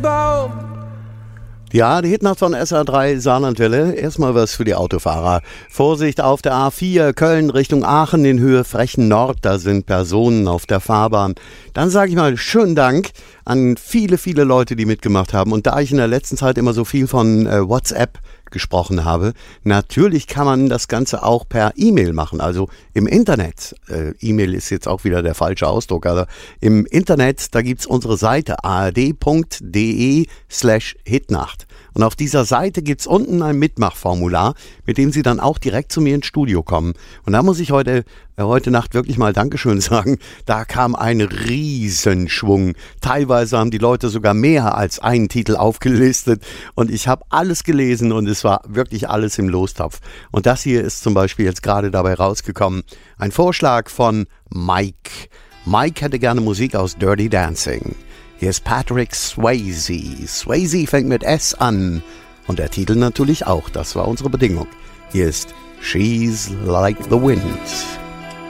Ja, die Hitnacht von SR3 Saarlandwelle. Erstmal was für die Autofahrer. Vorsicht auf der A4 Köln Richtung Aachen in Höhe Frechen Nord. Da sind Personen auf der Fahrbahn. Dann sage ich mal schönen Dank an viele, viele Leute, die mitgemacht haben. Und da ich in der letzten Zeit immer so viel von WhatsApp gesprochen habe, natürlich kann man das Ganze auch per E-Mail machen, also im Internet. E-Mail ist jetzt auch wieder der falsche Ausdruck, aber im Internet, da gibt's unsere Seite ard.de/Hitnacht. Und auf dieser Seite gibt's unten ein Mitmachformular, mit dem Sie dann auch direkt zu mir ins Studio kommen. Und da muss ich heute Nacht wirklich mal Dankeschön sagen. Da kam ein Riesenschwung. Teilweise haben die Leute sogar mehr als einen Titel aufgelistet. Und ich habe alles gelesen und es war wirklich alles im Lostopf. Und das hier ist zum Beispiel jetzt gerade dabei rausgekommen. Ein Vorschlag von Mike. Mike hätte gerne Musik aus Dirty Dancing. Hier ist Patrick Swayze. Swayze fängt mit S an. Und der Titel natürlich auch. Das war unsere Bedingung. Hier ist She's Like the Wind.